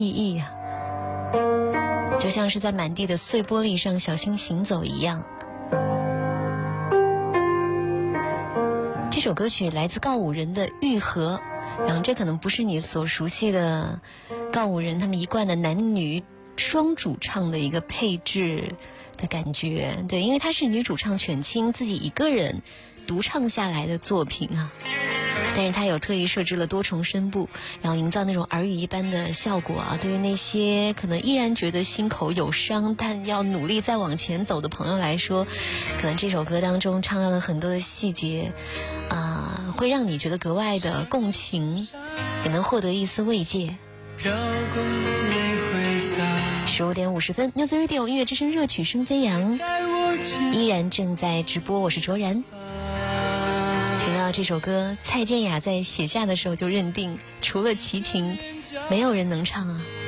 意义啊，就像是在满地的碎玻璃上小心行走一样。这首歌曲来自告五人的《愈合》，然后这可能不是你所熟悉的告五人他们一贯的男女双主唱的一个配置的感觉，对，因为它是女主唱犬青自己一个人独唱下来的作品啊。但是他有特意设置了多重声部，然后营造那种耳语一般的效果啊。对于那些可能依然觉得心口有伤但要努力再往前走的朋友来说，可能这首歌当中唱到了很多的细节会让你觉得格外的共情，也能获得一丝慰藉。15点50分 Music Radio 音乐之声热曲声飞扬依然正在直播，我是卓然。听到这首歌，蔡健雅在写下的时候就认定除了齐秦没有人能唱啊。